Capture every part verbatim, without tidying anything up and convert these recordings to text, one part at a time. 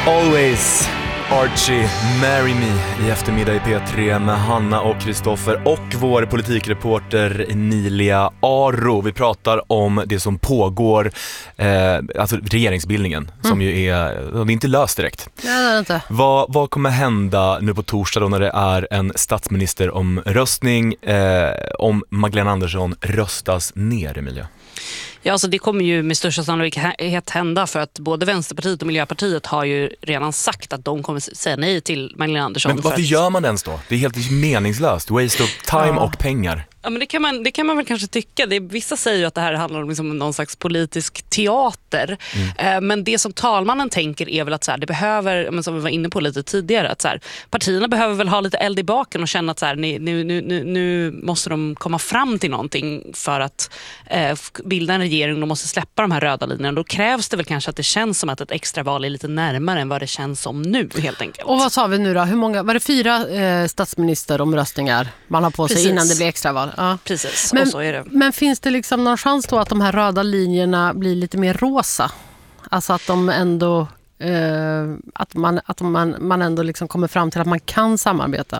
Always Archie, Marry Me i eftermiddag i P tre med Hanna och Kristoffer och vår politikreporter Emilia Aro. Vi pratar om det som pågår, eh, alltså regeringsbildningen, mm. som ju är, det är inte löst direkt. Ja, det är inte. Vad, vad kommer hända nu på torsdag då när det är en statsministeromröstning eh, om Magdalena Andersson röstas ner, Emilia? Ja, alltså det kommer ju med största sannolikhet hända, för att både Vänsterpartiet och Miljöpartiet har ju redan sagt att de kommer säga nej till Magdalena Andersson. Men varför att... gör man ens då? Det är helt meningslöst. Waste of time ja. och pengar. Ja, men det kan man, det kan man väl kanske tycka. Det, vissa säger ju att det här handlar om liksom någon slags politisk teater. Mm. Eh, men det som talmannen tänker är väl att så här, det behöver, men som vi var inne på lite tidigare, att så här, partierna behöver väl ha lite eld i baken och känna att så här, nu, nu, nu, nu måste de komma fram till någonting för att eh, bilda en regering. De måste släppa de här röda linjerna. Då krävs det väl kanske att det känns som att ett extraval är lite närmare än vad det känns som nu, helt enkelt. Och vad sa vi nu då? Hur många, var det fyra eh, statsministeromröstningar man har på sig Precis. innan det blir extraval? Ja. Precis, men, och så är det. Men finns det liksom någon chans då att de här röda linjerna blir lite mer rosa? Alltså att de ändå eh, att man, att man, man ändå liksom kommer fram till att man kan samarbeta?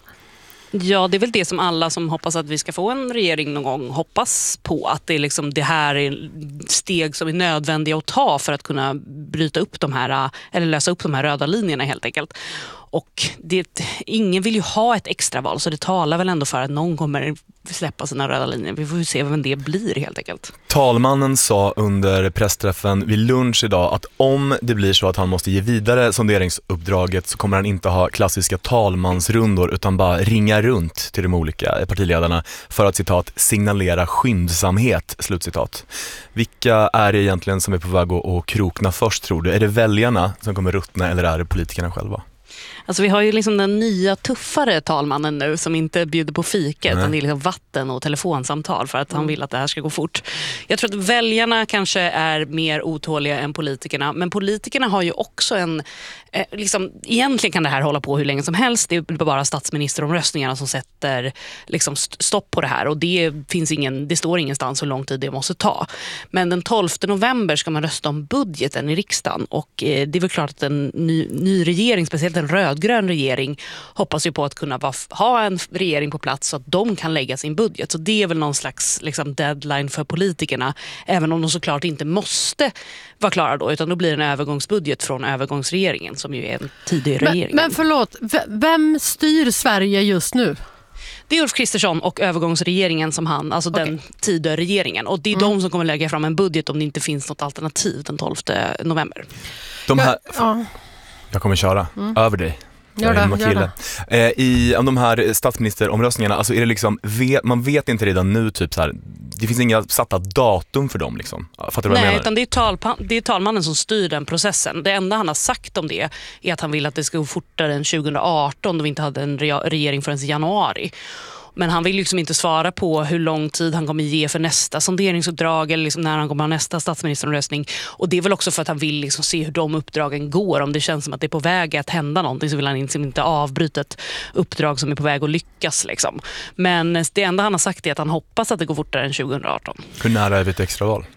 Ja, det är väl det som alla som hoppas att vi ska få en regering någon gång hoppas på. Att det, är liksom, det här är steg som är nödvändiga att ta för att kunna bryta upp de här, eller lösa upp de här röda linjerna helt enkelt. Och det, ingen vill ju ha ett extraval, så det talar väl ändå för att någon kommer släppa sina röda linjer. Vi får ju se vem det blir helt enkelt. Talmannen sa under pressträffen vid lunch idag att om det blir så att han måste ge vidare sonderingsuppdraget så kommer han inte ha klassiska talmansrundor utan bara ringa runt till de olika partiledarna för att, citat, signalera skyndsamhet, slutcitat. Vilka är det egentligen som är på väg att krokna först, tror du? Är det väljarna som kommer ruttna eller är det politikerna själva? Alltså vi har ju liksom den nya tuffare talmannen nu som inte bjuder på fika, utan det är liksom vatten och telefonsamtal för att han vill att det här ska gå fort. Jag tror att väljarna kanske är mer otåliga än politikerna, men politikerna har ju också en eh, liksom, egentligen kan det här hålla på hur länge som helst. Det är bara statsministeromröstningarna som sätter liksom stopp på det här, och det finns ingen, det står ingenstans hur lång tid det måste ta. Men den tolfte november ska man rösta om budgeten i riksdagen, och eh, det är väl klart att en ny, ny regering, speciellt en rödgrön regering, hoppas ju på att kunna va, ha en regering på plats så att de kan lägga sin budget. Så det är väl någon slags liksom, deadline för politikerna, även om de såklart inte måste vara klara då, utan då blir det en övergångsbudget från övergångsregeringen som ju är en tidig regering. Men, men förlåt, v- vem styr Sverige just nu? Det är Ulf Kristersson och övergångsregeringen som han, alltså okay. den tidigare regeringen. Och det är mm. de som kommer lägga fram en budget om det inte finns något alternativ den tolfte november. De här... Ja. Jag kommer köra mm. över dig. Gör det, gör det. Eh, I om de här statsministeromröstningarna, alltså är det liksom, vet, man vet inte redan nu typ så här, det finns inga satta datum för dem liksom. Fattar du vad jag menar? Nej, utan det är, talpa, det är talmannen som styr den processen. Det enda han har sagt om det är att han vill att det ska gå fortare än tjugo arton då vi inte hade en regering förrän i januari. Men han vill liksom inte svara på hur lång tid han kommer ge för nästa sonderingsuppdrag eller liksom när han kommer ha nästa statsministeromröstning. Och det är väl också för att han vill liksom se hur de uppdragen går. Om det känns som att det är på väg att hända någonting så vill han liksom inte avbryta ett uppdrag som är på väg att lyckas. Liksom. Men det enda han har sagt är att han hoppas att det går fortare än tjugo arton. Hur nära är vi ett extraval?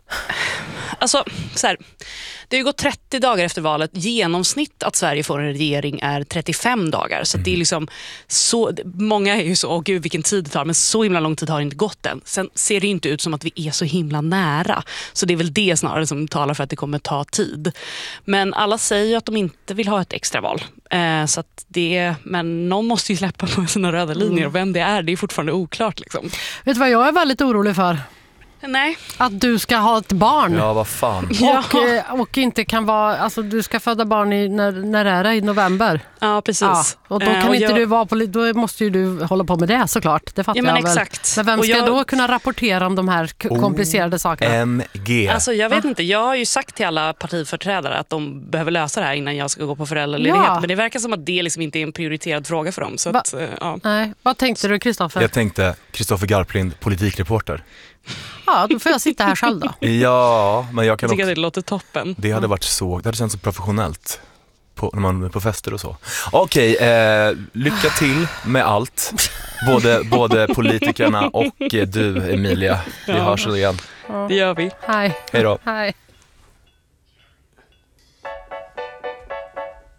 Alltså, så här, det har ju gått trettio dagar efter valet. Genomsnitt att Sverige får en regering är trettiofem dagar. Så mm. det är liksom så, många är ju så, åh gud vilken tid det tar, men så himla lång tid har det inte gått än. Sen ser det inte ut som att vi är så himla nära. Så det är väl det snarare som talar för att det kommer ta tid. Men alla säger ju att de inte vill ha ett extraval. Eh, så att det, men någon måste ju släppa på sina röda linjer mm. och vem det är, det är fortfarande oklart liksom. Vet du vad jag är väldigt orolig för? Nej. Att du ska ha ett barn. Ja, vad fan. Och, och inte kan vara, alltså du ska föda barn i, när, när är det? I november? Ja, precis. Ja, och då kan eh, och inte jag... du vara på, då måste ju du hålla på med det såklart. Det fattar ja, men jag väl. Exakt. Men vem ska jag... då kunna rapportera om de här k- komplicerade sakerna? M G. Alltså jag vet ja. inte, jag har ju sagt till alla partiföreträdare att de behöver lösa det här innan jag ska gå på föräldraledighet. Ja. Men det verkar som att det liksom inte är en prioriterad fråga för dem. Så att, ja. Nej. Vad tänkte du, Kristoffer? Jag tänkte Kristoffer Garplind, politikreporter. Ja, då får jag sitta här själv då. Ja, men jag kan jag tycker också... att det låter toppen. Det hade varit så, det hade känts så professionellt på, när man är på fester och så. Okej, eh, lycka till med allt. Både, både politikerna och du, Emilia. Vi ja. hörs igen. Det gör vi. Hej. Hej då. Hej.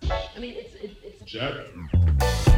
mean, it's, it, it's...